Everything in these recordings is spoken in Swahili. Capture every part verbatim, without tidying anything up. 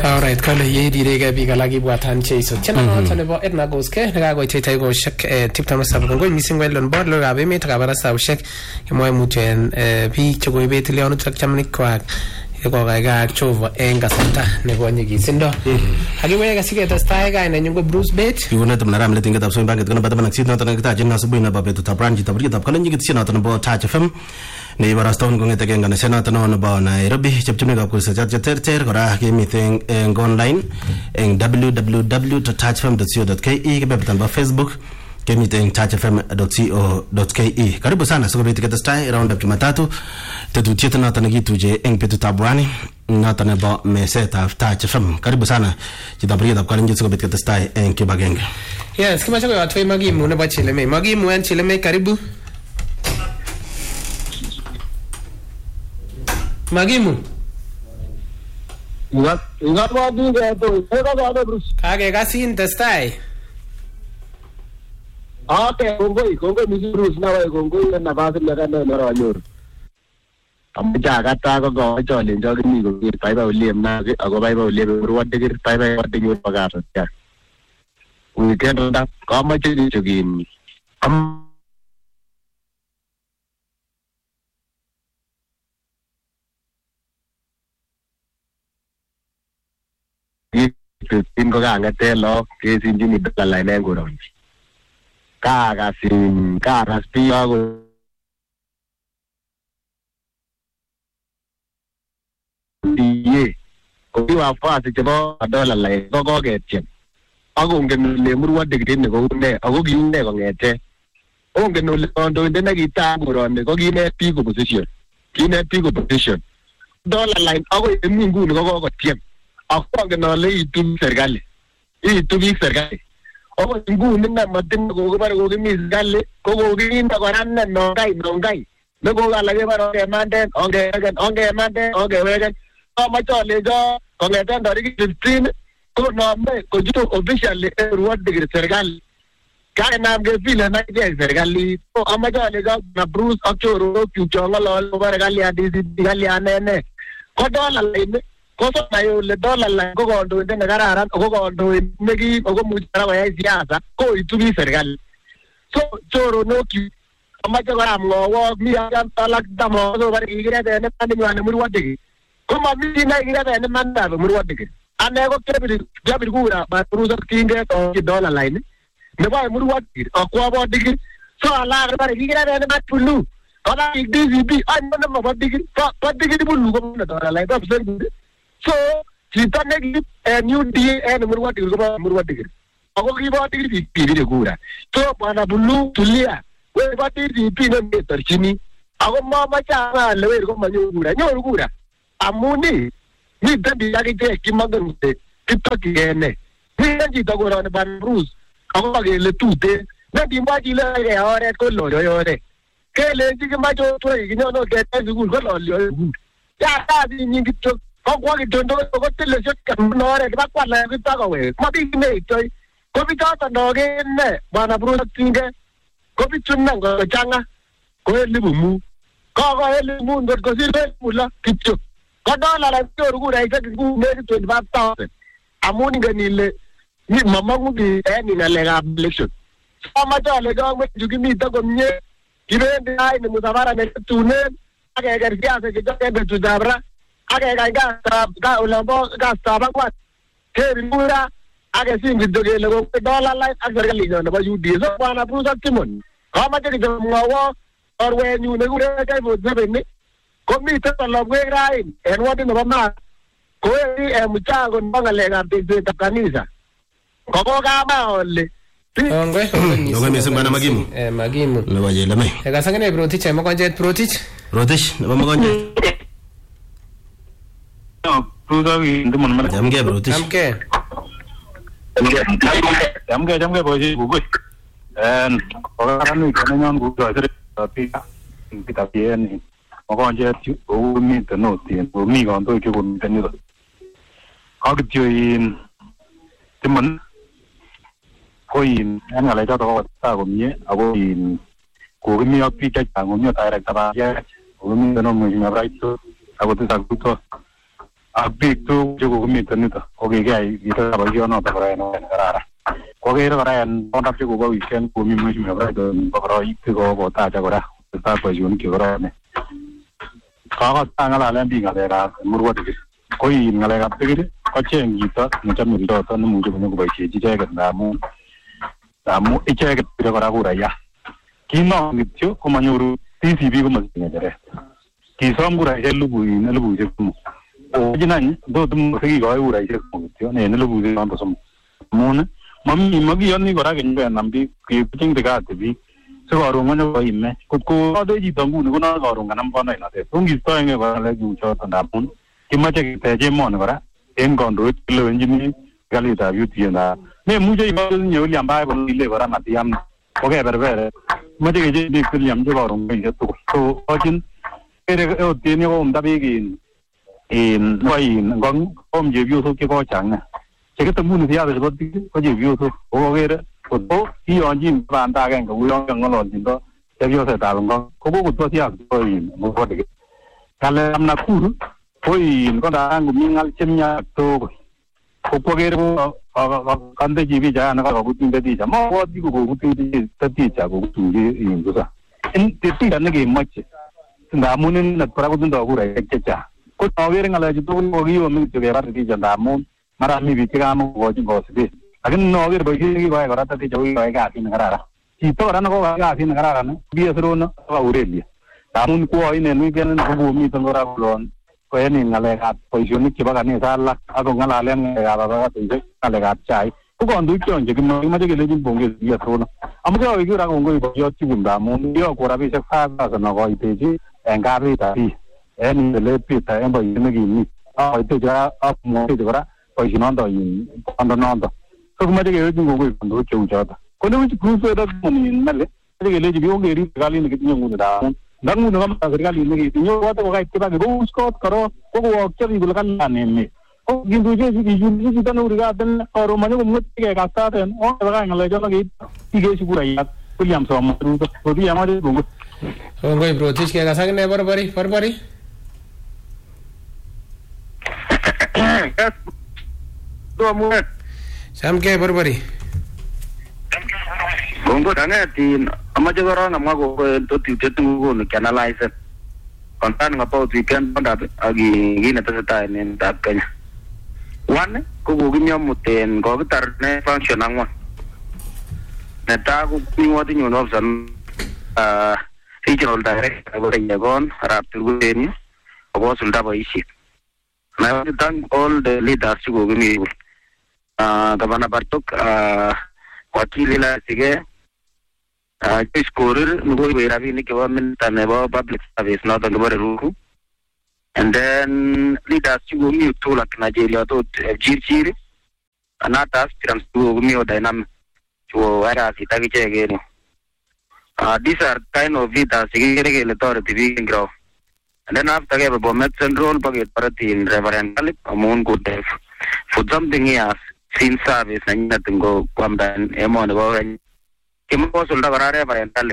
Alright, kale yedirege biik alak ibwatan cheiso. Tiena noton nebo Edna Goske nekakoityi taikoshek tiptem ak saba kongoi missing welon bod lorab emet kabarastaushek kemwoe mutyo en biik chekoibet lyonutik ak chamanik-kwak yekokaikai ak Jehova en kasarta nebo nyigisindo. Akiweke siketestai kainenyun ko Bruce Bett. Yunet mnaram letingetab soin banget kono bataban ak sit noton nekitachin asubuhi nebo betutab rani chitab ritab kalenjin kitisiet noton nebo Touch F M neibarastun kong'etege en kanisa noton nebo Nairobi. Chepchumnikab kurset cheterter kora kemiten en online en w w w dot touch f m dot co dot k e kebebertan bo Facebook kemiten touch f m dot co dot k e. Karibu sana sikobit ketestai round up Jumatatu tetutiet noton nekituje en betutab rani noton nebo mesetab Touch F M. Karibu sana chitab ritab kalenjin sikobit ketestai en kibagenge. Yes, kimache koyatwe Magimu nebo Chileme. Magimu en Chileme, karibu. Magimu. Ingat ingat wadi gato. Eka gato Bruce. Kage kasin testai. Okay, kongoi kongoi misi Bruce na wa kongoi na nafasi na kana na wanyoru. Amja kata ko go chole njogi mi ko bir pai ba uliem na ago pai ba uliem ruwade gir pai ba wade nyoru pagara ya. Weekend nda kama chini chogin. Am Tin ko kang'ete lo kesinjini dala ine nguron. Kakasin karaspio ako diye ko iwa fasi chebo dola la ko ko ketchen. Ako ngen le murwa digrin ko ne ako gine ko ngete. O ngen le ondo ndena kita nguron ko gine pigo position. Gine pigo position. Dola line ako emi nguni ko ko tiem. Ako ngen ole itu serikali. Itu big serikali. Ogo nguni na matin ko ko bare ko mi serikali ko ko ginda koran na no kai no kai. Ne ko ala ke baro ke manden onge again onge manden onge wegen. Ko ma chole go ko ngeten dari fifteen ko no me ko juto officially ruwad digre serikali. Ka naam ke file na ke serikali ko ama chole go na Bruce Achoro ku chongolo bare gali adi gali anene. Ko dola line koso na yo le dola la ko gondo ndene kararan ko gondo megi ko mujara wa siasa ko itubi serikali so choro no ki amaje bara mwowo mi yan talak damo so bare igire de ne tani wane murwadigi ko ma mi na igire de ne manda murwadigi ane ko kebiri jabir gura ba rusa kinge to ki dola line ne ba murwadigi ko ba digi so ala bare igire de ne matulu ko ba igdi bi an ne ma ba digi ba digi bulu ko na dola line ba sen. So, kita negli eh, new D A and murwa tigir ko murwa tigir. Ako kiba tigir di tigir gura. So, mana bulu tulia. We ba tigir di pina meter chini. Ako mama cha lewer ko manyo gura. Nyo gura. Amuni ni dadi yaki te kimagan te kita kigene. Ni nanji ta gora ne ban Bruce. Ako ba le tute. Na di ma ji le re ore ko lo yo ore. Ke le ji ma jo to yi no no ke ta gul ko lo yo. Ya ta di ni kitok ko kwa kidondo ko tele shot no re ba kwa la kita ko we ma bi ne toy ko bi ta no ge ne bana Bruce tinge ko bi tunna ko changa ko eli bumu ko ko eli mu ndo ko sile mula kitcho ko dola la to ru ra ita ku ne twenty-five thousand amuni ganile ni mama mu bi e ni na le ga election sama to le ga mu jugi mi ta ko nye kibende ai ni mudavara ne tune age ga siasa ke to ke tu dabra age ga ga ga ulambo ga staba kwa ke mura age singi doge le ko dola la age li no ba yudi so bana Bruce Timon kama te ke ngawo or we nyu ne gure ka bo zebene ko mi te lo gwe rai en wadi no ma ko e e mchango mbangale ga te ta kanisa ko ko ga ma ole Ongwe, ongwe mesi bana Magimu. Eh Magimu. Le waje le mai. E ga sangane Protich e mo konje Protich. Protich, ne ba mo konje. Prudawi ndumon mala jamge Protich. Jamge. Jamge jamge boji bugus. En orang ni kan nyan gu ga sere tapi kita bien mo konje o mi te no tien o mi gon to ke gon ten ni. Ag join timon koin an ala ta to ta go mi ago in ko mi o pi ta go mi ta ra ta ba ya o mi no mo mi right to ago ta to ak biik tuguk chekokomiten nito kokikiyai kito boisionoto kora en oret nekararan. Kokere kora en kondap chekoboisien komi mheshimiwa president bo koroik chekokotacha kora kotesetai boisionik chekororonen. Kakotang ng'alalen biik ng'alekab murwotik ko in ng'alekab tikit kocheng chito nechome bichoto nemuche konyokoboisiechi icheket ndamun ndamun icheket bire kora kurayat. Kinong kityo komanyoru T C B komatinye ng'echeret. Kisom kuraisiek elipusiek somok. Ochin any tot sekikoi kuraisiek somok kityo en elipusiek choton somok. Amun mami makiyoni kora kenam biik kecheng tikati biik sikoron konyokoime. Kotko ade chito nguni kono koron kanam kandoinatet. Ongistoenge kora ng'alek cheu choton ndamun kimoche ketech emoni kora en kandoik chelewenjini serikalitab U T A na memuche itinye William Bible ile kora matiyam kokeberbere moche kecheng biik William chekoron koisie tugul. So ochin kere otien yokomda biik in in koin ngong om chepyosok chekochang'a chekete nguni siasa chebo biik ko chepyosok kokere kotko kiyonjin banda agenge uyon kang'ololchindo chepyosetab ngong ko kokotwo siasa chebo in murwotik. Ng'alekab Nakuru ko in kondaran komi ng'al chemyach tugul ko kwokere ko kandechi picha nekakokutun tetisha mabwoti kokokutun tetisha kokutunji in kusa en tetisha nekemoche ndamun inendet kora kotindoi kuraisiek chechang. Ko nokere ng'alechu tugul kokiyome kityo kebar tetisha ndamun mara mi biik chekamokokochin kosibet. Lakini noker boisiet nekikoyai kora tetisha kokikoyai kasit nekararan. Chito kora nekokoyai kasit nekararan P S Rono ko Aurelia ndamun kwoin en weekend kokomiten kora kolon ko en ng'alekab boisionik chebo kanisa alak ak kong'alalen ng'alekab abakatisiek ng'alekab chaik ko kandoik chon chekimoche kelenjin pongezi P S Rono. Amu kiyoi kora kongoi boiyot chugul ndamun kiyokwo rabisiek five thousand akoitechi en kapitab biik en ilet Peter en boisiet nekimi akoitechi kora amwoitechi kora boisionondo in kondonondo. So kimoche kelenjin kongoi kandoik cheu choton. Ko newich crusader in mele moche kelenjin biik ongerib serikalit nekitinye nguni ndamun ndanguni kama serikalit nekitinye wote kokait kibaki kous kot korok kokowokyo biik kole kalyan emet. Ko kinduche kichulchi chito neurikaten koron manyokomwetchi kekastaten okebakach ng'alechoto keit ikeshi kurayat William Samoei Ruto. Kotiy amache kongoi. Kongoi Brotich kekas akine borbori borbori. Samke borbori. Kongoi dangetin amache korong amwa kongoi totutiet nekokonu kianalysen concerning about weekend conduct ak kit netesetai en emetab Kenya. One ko kokimyomuten kokitar ne function ang'wan. Netai ko kimwotinyon officer uh, regional director nebo Yegon Arap Turkeni kokosulda boisiet. I want to thank all the leaders chekokimi uh, Governor Bartok uh, wakili la sige uh, Joyce Korir nekoibe rabinik chebo minister nebo public service noton nebo Ruku. And then leaders chikomi tugul ak Nigeria tot Chirchir and others chirams chikomi dynamic chiko kasit ak ichek en yu. These are kind of leaders chekikere kele toreti biik en ground. And then after kebe Bomet Central paketoret in Reverend Kalip amun could have for something he has seen service nanyinet ngo kwamda en emoni bo Kenya. Kimokosulda kora Reverend Kalip.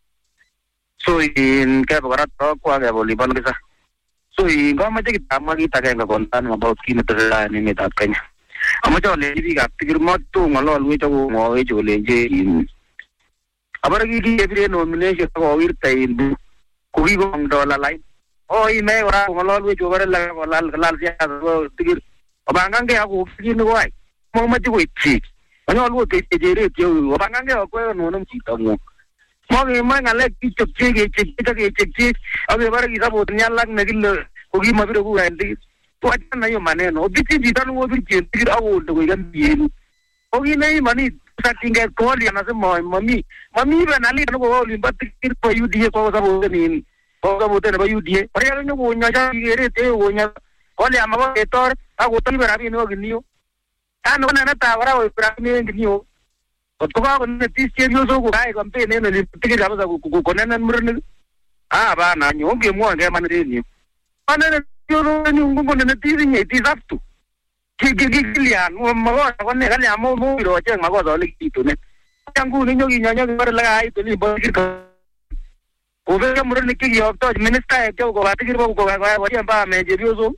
So in kebe kora kwa kebe olipan kisa. So in komoche kitamwa kit agenge kontan about kit netesetai en emetab Kenya. Amoche olenji biikab Tigir moto ng'ololwech ak komwowech olenji in abore kikebire nomination akowirte in kokikong'do lalai. Oh ime kora ng'ololwech obore lal siasa bo Tigir. Obangangei ak kit nekoyai. Momoche koityi. Manyolu ot kecheret yeu. Obangangei okwek ononom chito ng'ung. Mokemoi ng'alek kichopchi kechekchi ak kechekchi ak kebore kisapoten alak nekile kokimobire kura en Tigir. Tuachana hiyo maneno. Obiti chito nekobirchi Tigir akonde koik M P en. Okineimani sakinge koli anasema mami mami benali nekokoli mba Tigir kwa U D A kwa sapoten in. Kwa sapoten nebo U D A. Ore yanyo konyocha kikerete konya koli amabo ketor akotoibe rabinik okiniyo. Ano koneneta kora koib rabinik okiniyo. Kotko kakonetis chepyosok kokayai campaign en olin Tigir kabisa konenen murenik. Ah bana nyo ongemwon keman en yu. Anene chepyosok ni konnetis inye it is up to. Kikilian makosa kone kalyan mo mo birocheng makosa ole kitune. Nguni nyo kinyonya kibore lekait olin bo Tigir. Obeke murenik chekiyokto ministaek cheu koba Tigir bo kokakwa empowerment chepyosok.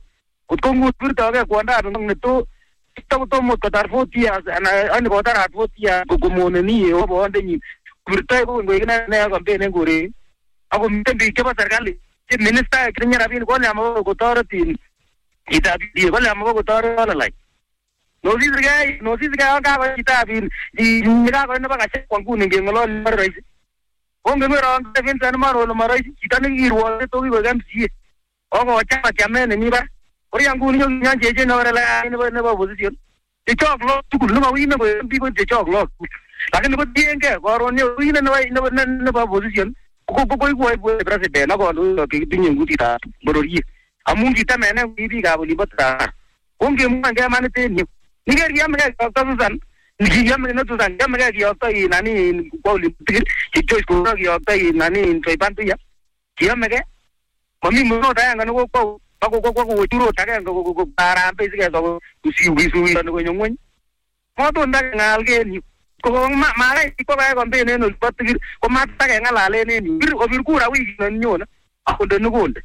Kut ko ngut birto ke kwanda nang neto to to mo kotar forty years ana ani kotar forty years ko komone ni o bonde ni birto ko ngoi na ne ko be ne ngure ako mtembi ke ba serikali si minister krinya rabin ko le amo ko toratin ita bi ko le amo ko tor la lai no si ga no si ga ka ba ita bi ni ga ko ne ba ka che kwangu ni ngolo rai onge me ran te vin tan maro no marai ita ni irwo to bi ga msi ogo cha cha me ni ba ori angu ni nya je je no la ni ba ne ba position de chok lo tu ku no wi ne ba bi ko de chok lo lakini ko tienge ko ro ni wi ne ba ne ba position ko ko ko ko ko president na ko lo ke tinye nguti ta borori amungi ta mena bibi ga boli bata onge mu ga mane te ni ni ga ya me ga ta san ni ya me no tu san ya me ga ya ta i nani ko li ti to ko ga ya ta i nani to ban tu ya ya me ga mami mu no ta ga no ko ko ko ko ko tu ro ta ga ko ko para pe se ga ko si wi su wi no ko nyong mo to nda ngal ge ni ko ma ma lai ko ba ko be ne no pat ko ma ta ga ngala le ne ni bir ko bir ku ra wi no nyona ako de no gonde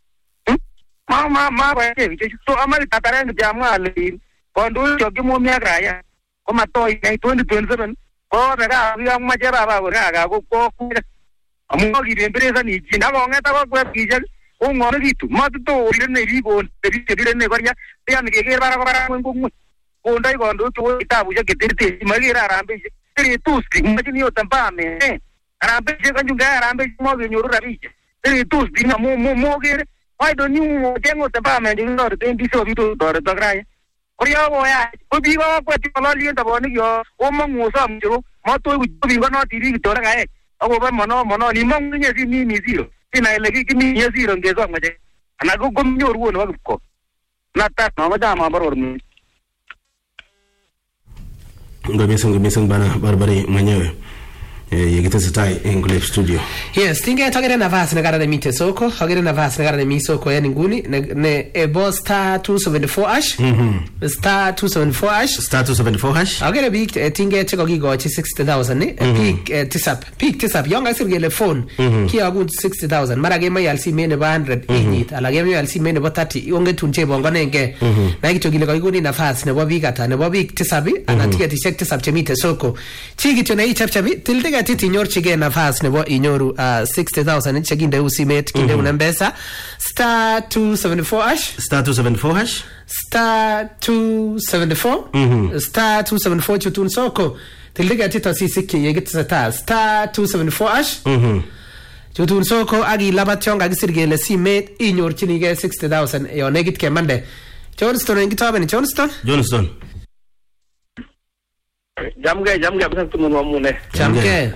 ma ma ma ba ke ke to amari ta tare ngi jamwa le ko ndu jo ki mo mi agraya ko ma to i twenty twenty-seven ko daga ya ma jera ba ko ga ko ko ku amu gi de empresa ni jina ko ngata ko ko ki je o ngore gitu ma to le ne ri ko de de ne ko ya ya ni ke bara ko bara ko ko ko ndai ko ndu to ita bu je ke tirte ma gi ra rambe tri tu sti ma ni o tampa me rambe je kan juga rambe mo gi nyuru rabi tri tu sti na mo mo mo ge why don't you tengo tampa me di no de biso bitu do do grai Korea mo ya ko bi ko ko ti lo li ta bo ni yo o mo ngo sa mo jo mo to bi ko no ti ri to ra ga e o ba mo no mo no ni mo ni si ni ni zero ti na le ki ni ni zero nge so ngaje ana go gom nyoru wo no ko na ta no ma da ma baror ni ndo besong besong bana barbari mwenyewe yegite sitai English studio. Yes, tinge tagere nafasi na garane mite soko, tagere nafasi na garane misoko yani nguni ne ebo star two seventy-four hash. Mhm. Star two seventy-four hash. Star two seventy-four hash. Agere big tinge cheko gigo chi sixty thousand ni. Peak tisap, peak tisap yonga sirgele phone. Ki agun sixty thousand. Mara game yalsi mene ba one hundred eighty. Ala game yalsi mene ba thirty. Onge tunche bongo nenge. Na kicho gile ko iguni nafasi ne bobi gata ne bobi tisabi ana tiketi check tisap chemite soko. Chigi chona i chap chabi tilde titi nyorchige nafasi nebo inyoru uh, sixty thousand chekinde usimet kinde mm-hmm. unambesa star two seventy-four hash star two seventy-four hash star two seventy-four mm-hmm. star two seventy-four chutun soko tildiga tito sisiki yegitsata star two seventy-four hash mhm chutun soko agi labatyonga gisirgele simet inyorchinige sixty thousand yo negit kemande Johnston ngitoben Johnston Johnston jamge jamge abang tu mun mamune jamge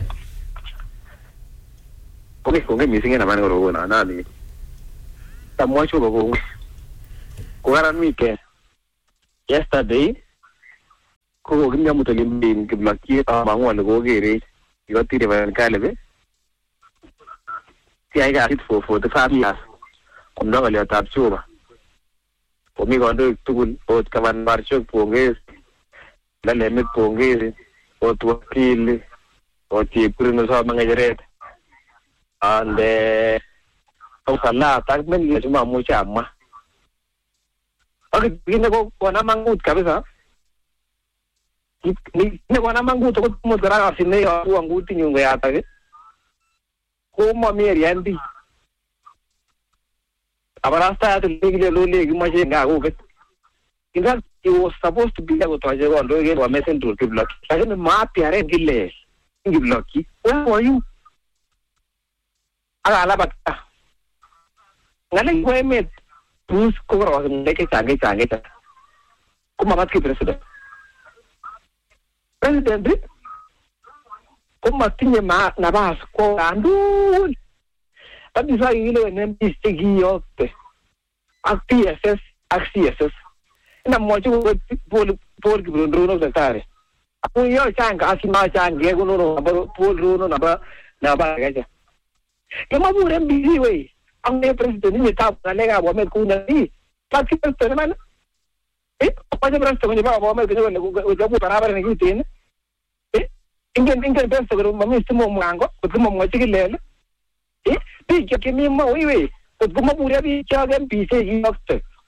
koki koki missing na man ko na na ni tamwa chu ko ko garan mi ke yesterday ko ko gimya muto gimbin giblaki ta mangwa ko gere yo tire ban kalebe ti ai ga hit for for the five years kom da le tap chuba ko mi ko ndo tukul o kaman marcho ponges la le me ponges o tu kili o ti prino sa mangajeret ande au sana tak men le cuma mu chama okay gini ko ko na mangut kabisa ni ni ko na mangut ko mo dara asine yo anguti nyunga yata ke ko mo mi riandi abarasta to legile lo legi ma je nga ko ke in fact it was supposed to be able to go on doing a message to the block lakini ma piare gile ngi blocki where are you ala ala bata ngale ko emet plus ko ro ngeke change change ta kuma bat ki president president kuma tinye ma na bas ko andu tapi saya ile nem istigi yote ak P S S ak C S S ina moju pol pol ki bro no secretary aku yo changa asima change ko no no pol ro na ba na ba gaja kama bure mbili we ang ne president ni ta na lega bo me kuna ni pati president man eh pa je president ni ba bo me ko ne ko jabu para ni tin eh ingen ingen president ko mami stimo mwango ko mo mo chigilele eh pi ke mi mo we ko mo bure bi cha gem pi se yokte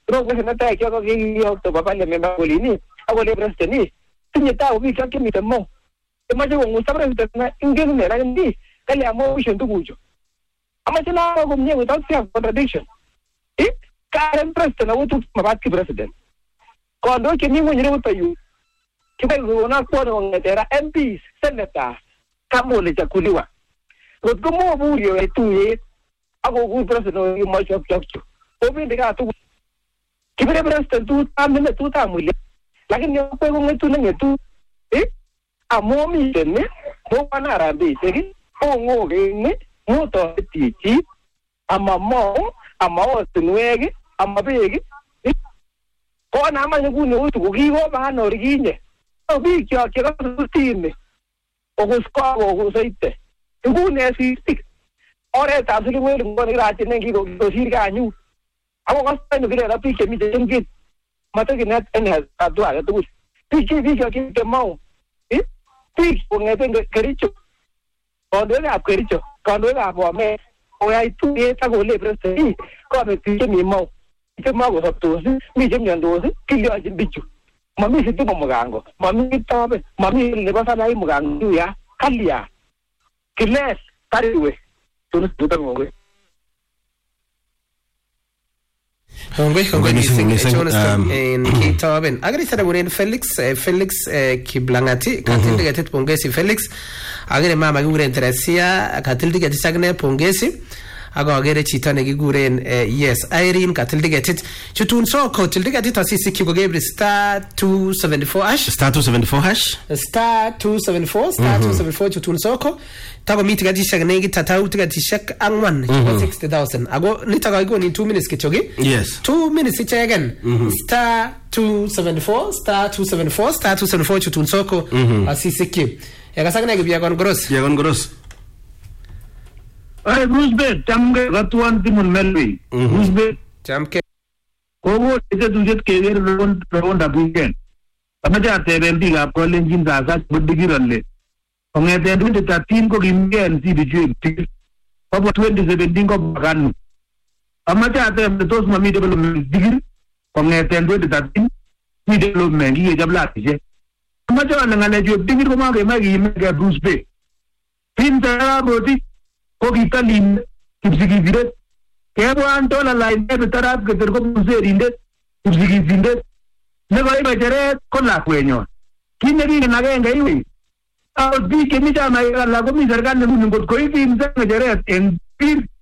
ro ko na ta ko ki yo to papa le member bolini ako le president ni tinye ta ubi ka kimi temo e ma je ngo sa president na ingenu ne na ndi kali amo vision tukujo ama sina ko mnye without fear of contradiction eh current president awutu mabaki president kondo kimi ngonyere utayu kibago na kwa ngetera M Ps senator kamole chakuliwa rotko mo burio etuye ako ku president yo ma chok chok obi ndika tu kibere president tu tamne tu tamule lakini yo ko ngetu ngetu eh amomi tene mo pana rambe segi o ngoge ni mo to tichi amamo amao tunwege amabegi ko na ma ngu ni utu kugigo ba no riginye obi kyo kyo tutime ogusko ogusoite ngune sistik ore ta sulu wel ngoni rati nengi go sir ganyu abo gasta no gire rapi kemi de ngit mata gina ene adwa ga tu piki piki ki te mau eh piki ngete kericho ondo na kericho kondo na bo me o ya tu e ta go le presi ko me piki mi mau ke mau go tu mi jem nyando ki yo jin bichu mami situ mugango mami tobe mami le basa lai mugango ya kalia kiles tariwe tunus tutangowe Hongwe hongwe nising Jonathan en Kitaben. Agri sada guren Felix Felix Kiblangati katilde gatit pongesi Felix. Agri mama guren Teresia katilde gatit sagne pongesi. Ago agere chita ne giguren yes Irene katilde gatit chutun so ko tilde gatit asisi kigo gebre star two seventy-four hash star two seventy-four hash star two seventy-four star two seventy-four chutun so ko tago miti gati shak negi tatau tigati shak angwan sixty thousand ago nitaga go in two minutes kichogi yes two minutes icha again star two seventy-four star two seventy-four star two seventy-four chutun so ko asisi ki yakasagna gibya gon gross ya gon gross ay Bruce Bet tamge gatuan timun melwi Bruce Bet tamke kogo ite dujet keger ron ron da weekend amaja teben diga ko lenjin da ga budigiralle ongete twenty thirteen ko gimgen si dijin ko twenty seventeen ko baganu amaja teben tos mami development digir ongete twenty thirteen ni development yi jabla tije amaja ngale jo digir ko ma ke ma gi me Bruce Bet pinta roti ko gitalin kibsigi dire kebo antola line be tarap ke terko muserinde kibsigi zinde ne bai bajere ko la kwenyo kineri na genga iwi au bi ke mi jama la ko mi serkan ne ngot ko ibi mse ngere en pir